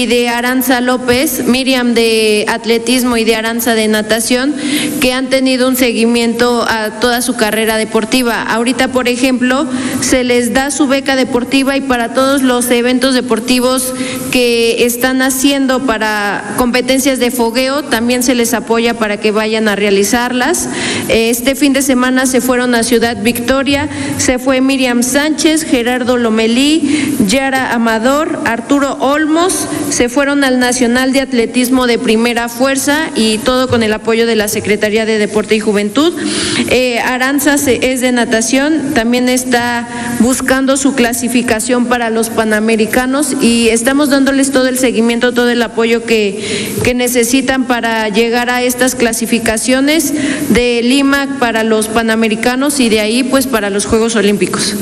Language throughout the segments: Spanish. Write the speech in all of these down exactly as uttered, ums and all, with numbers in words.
y de Aranza López, Miriam de atletismo y de Aranza de natación, que han tenido un seguimiento a toda su carrera deportiva. Ahorita, por ejemplo, se les da su beca deportiva y para todos los eventos deportivos que están haciendo para competencias de fogueo, también se les apoya para que vayan a realizarlas. Este fin de semana se fueron a Ciudad Victoria, se fue Miriam Sánchez, Gerardo Lomelí, Yara Amador, Arturo Olmos, se fueron al Nacional de Atletismo de Primera Fuerza y todo con el apoyo de la Secretaría de Deporte y Juventud. Eh, Aranza es de natación, también está buscando su clasificación para los Panamericanos y estamos dándoles todo el seguimiento, todo el apoyo que, que necesitan para llegar a estas clasificaciones de Lima para los Panamericanos y de ahí pues para los Juegos Olímpicos.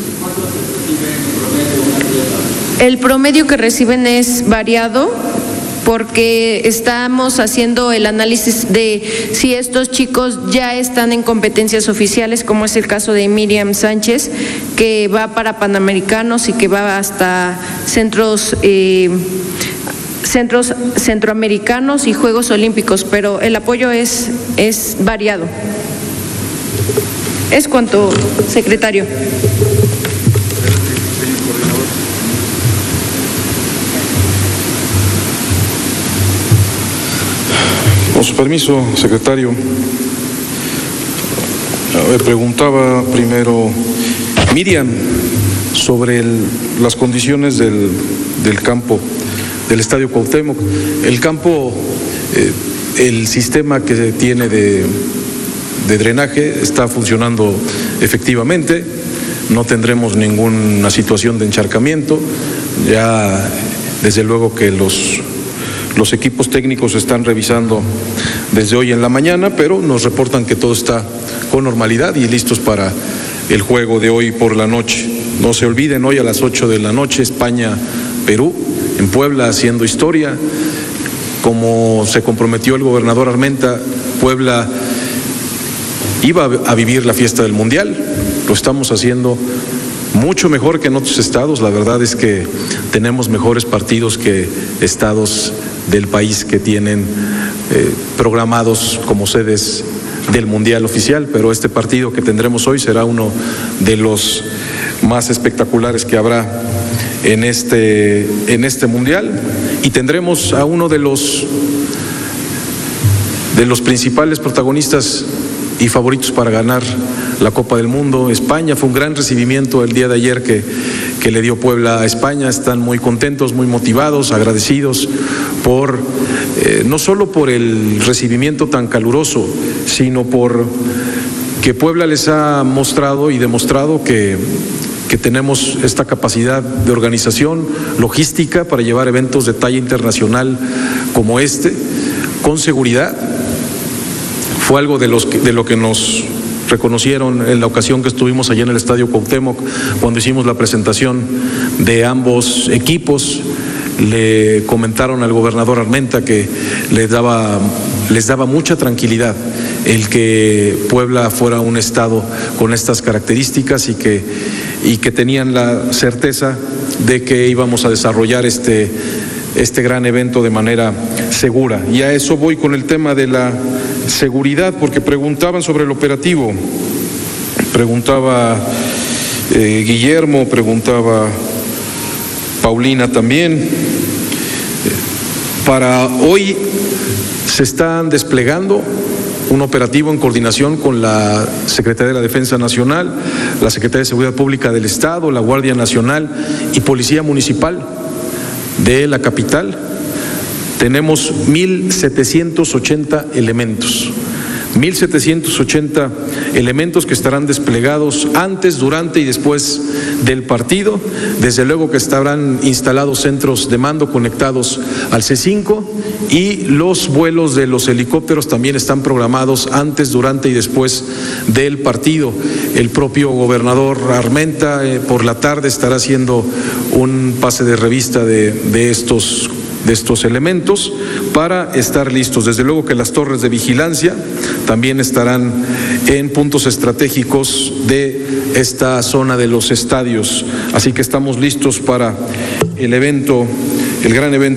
El promedio que reciben es variado porque estamos haciendo el análisis de si estos chicos ya están en competencias oficiales, como es el caso de Miriam Sánchez, que va para Panamericanos y que va hasta centros eh, centros centroamericanos y Juegos Olímpicos, pero el apoyo es, es variado. Es cuanto, secretario. Con su permiso, secretario, me preguntaba primero Miriam sobre el, las condiciones del, del campo, del Estadio Cuauhtémoc. El campo, eh, el sistema que tiene de, de drenaje está funcionando efectivamente, no tendremos ninguna situación de encharcamiento, ya desde luego que los... Los equipos técnicos están revisando desde hoy en la mañana, pero nos reportan que todo está con normalidad y listos para el juego de hoy por la noche. No se olviden, hoy a las ocho de la noche, España-Perú, en Puebla, haciendo historia. Como se comprometió el gobernador Armenta, Puebla iba a vivir la fiesta del Mundial. Lo estamos haciendo mucho mejor que en otros estados. La verdad es que tenemos mejores partidos que estados del país que tienen eh, programados como sedes del Mundial oficial, pero este partido que tendremos hoy será uno de los más espectaculares que habrá en este, en este Mundial, y tendremos a uno de los, de los principales protagonistas y favoritos para ganar la Copa del Mundo, España. Fue un gran recibimiento el día de ayer que, que le dio Puebla a España. Están muy contentos, muy motivados, agradecidos por, eh, no solo por el recibimiento tan caluroso, sino por que Puebla les ha mostrado y demostrado que, que tenemos esta capacidad de organización, logística para llevar eventos de talla internacional como este, con seguridad. Fue algo de, los que, de lo que nos reconocieron en la ocasión que estuvimos allá en el Estadio Cuauhtémoc, cuando hicimos la presentación de ambos equipos. Le comentaron al gobernador Armenta que les daba, les daba mucha tranquilidad el que Puebla fuera un estado con estas características y que, y que tenían la certeza de que íbamos a desarrollar este, este gran evento de manera segura. Y a eso voy con el tema de la seguridad, porque preguntaban sobre el operativo. Preguntaba eh, Guillermo, preguntaba Paulina también. Para hoy se están desplegando un operativo en coordinación con la Secretaría de la Defensa Nacional, la Secretaría de Seguridad Pública del Estado, la Guardia Nacional y Policía Municipal de la capital. Tenemos mil setecientos ochenta elementos, mil setecientos ochenta elementos que estarán desplegados antes, durante y después del partido. Desde luego que estarán instalados centros de mando conectados al C cinco y los vuelos de los helicópteros también están programados antes, durante y después del partido. El propio gobernador Armenta eh, por la tarde estará haciendo un pase de revista de, de estos de estos elementos para estar listos. Desde luego que las torres de vigilancia también estarán en puntos estratégicos de esta zona de los estadios. Así que estamos listos para el evento, el gran evento